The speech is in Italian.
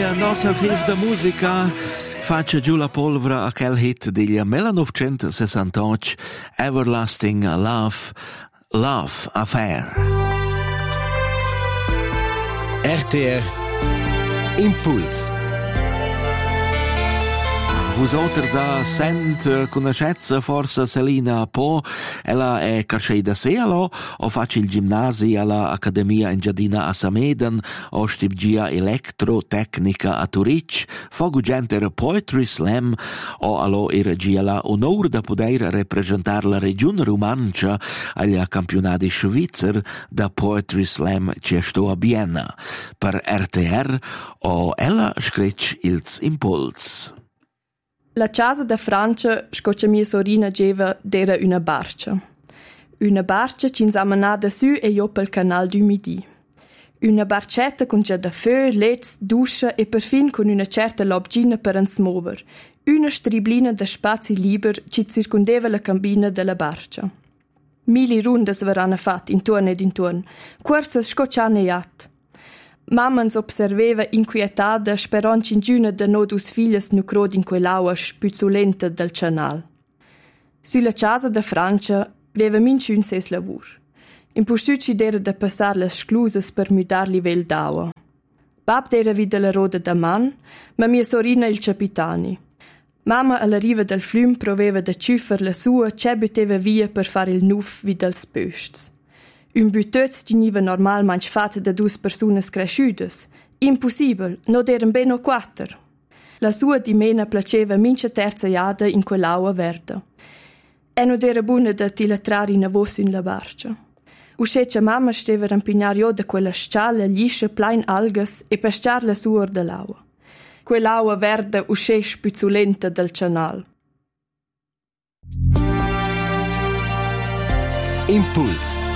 il nostro riff di musica faccia giù la polvere a quel hit degli 1968, Everlasting Love Affair. RTR Impuls. Vosotters conoscete forse Selina Po, ella è cresciuta sia o faccia il ginnasio all'Accademia Engiadina a Sameden o stipgia elettrotecnica a Turic, fogu gente Poetry Slam o allo era la onore da poter rappresentare la regione romancia agli campionati svizzeri da Poetry Slam che sto a Vienna. Per RTR o ella scrice ils Impuls. La casa da Francia, scoccia mia sorina geva, era una barca. Una barca ci insamanada su e io pel canal du Midi. Una barcetta con già da feu, letz, duscia e perfin con una certa lobgina per ansmover. Una striblina da spazi liber ci circondeva la cabina della barca. Mili rundas verranno fatte intorno ed intorno, corse scocciane e at. Mamma ens observeva inquietada, sperant cingiuna de nodus filhas nu crod in quell'aua spuzzolenta del canal. Sulla casa da Francia veva minciun ses lavur. In postucci d'era da passar las sclusas per mudar livel d'aua. Bab d'era vida la roda da man, ma mia sorina il capitani. Mamma alla riva del flum proveva da ciuffer la sua, c'è butteva via per fare il nuff vid als pösts. Un buttöz giniva normalmente fatto da dus personas cresciudas. Impossibile, non eran beno quattro. La sua dimena placeva mince terza iada in quell'aua verda. E non era buona da tilatrare in avos in la barca. Usceccia mamma steva rampignar io da quella scialla liscia plain algas e pescar la sua dell'aua. Quell'aua verda usce spizzolenta del canal. Impuls.